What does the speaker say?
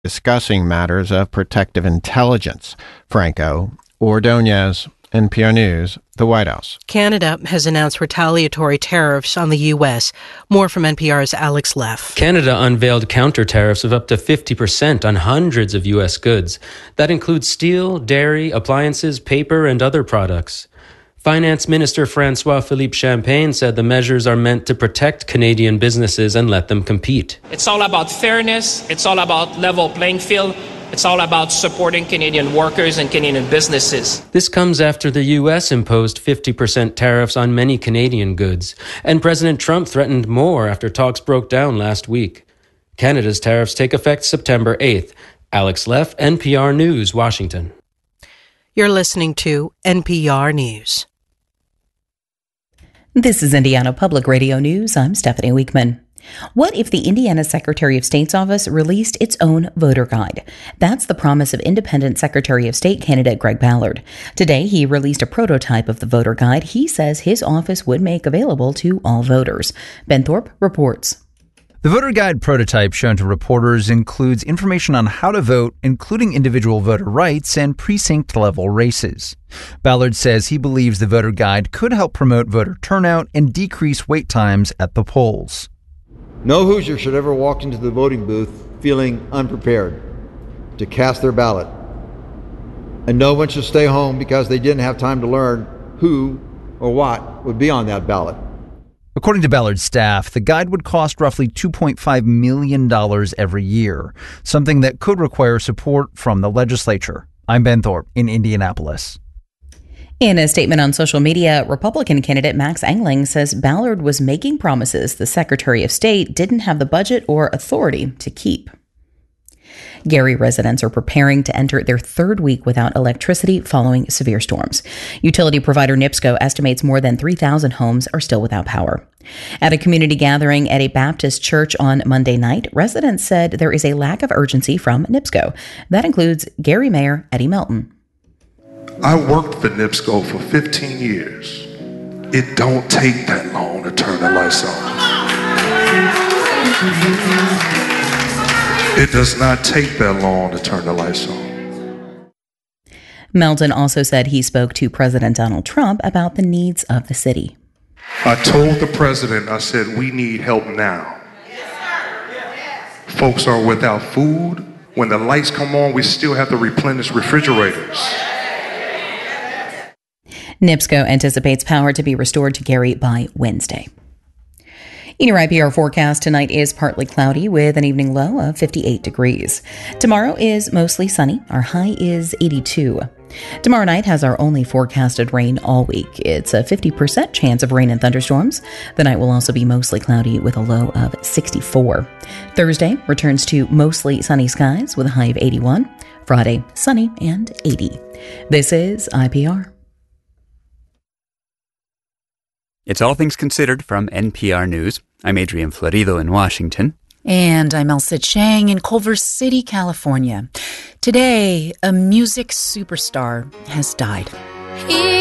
discussing matters of protective intelligence. Franco Ordonez, NPR News, the White House. Canada has announced retaliatory tariffs on the U.S. More from NPR's Alex Leff. Canada unveiled counter tariffs of up to 50% on hundreds of U.S. goods. That includes steel, dairy, appliances, paper, and other products. Finance Minister François-Philippe Champagne said the measures are meant to protect Canadian businesses and let them compete. It's all about fairness. It's all about level playing field. It's all about supporting Canadian workers and Canadian businesses. This comes after the U.S. imposed 50% tariffs on many Canadian goods, and President Trump threatened more after talks broke down last week. Canada's tariffs take effect September 8th. Alex Leff, NPR News, Washington. You're listening to NPR News. This is Indiana Public Radio News. I'm Stephanie Weekman. What if the Indiana Secretary of State's office released its own voter guide? That's the promise of independent Secretary of State candidate Greg Ballard. Today, he released a prototype of the voter guide he says his office would make available to all voters. Ben Thorpe reports. The voter guide prototype shown to reporters includes information on how to vote, including individual voter rights and precinct-level races. Ballard says he believes the voter guide could help promote voter turnout and decrease wait times at the polls. No Hoosier should ever walk into the voting booth feeling unprepared to cast their ballot. And no one should stay home because they didn't have time to learn who or what would be on that ballot. According to Ballard's staff, the guide would cost roughly $2.5 million every year, something that could require support from the legislature. I'm Ben Thorpe in Indianapolis. In a statement on social media, Republican candidate Max Engling says Ballard was making promises the Secretary of State didn't have the budget or authority to keep. Gary residents are preparing to enter their third week without electricity following severe storms. Utility provider NIPSCO estimates more than 3,000 homes are still without power. At a community gathering at a Baptist church on Monday night, residents said there is a lack of urgency from NIPSCO. That includes Gary Mayor Eddie Melton. I worked for NIPSCO for 15 years. It don't take that long to turn the lights on. It does not take that long to turn the lights on. Melton also said he spoke to President Donald Trump about the needs of the city. I told the president, I said, we need help now. Folks are without food. When the lights come on, we still have to replenish refrigerators. NIPSCO anticipates power to be restored to Gary by Wednesday. In your IPR forecast, tonight is partly cloudy with an evening low of 58 degrees. Tomorrow is mostly sunny. Our high is 82. Tomorrow night has our only forecasted rain all week. It's a 50% chance of rain and thunderstorms. The night will also be mostly cloudy with a low of 64. Thursday returns to mostly sunny skies with a high of 81. Friday, sunny and 80. This is IPR. It's All Things Considered from NPR News. I'm Adrian Florido in Washington. And I'm Elsa Chang in Culver City, California. Today, a music superstar has died.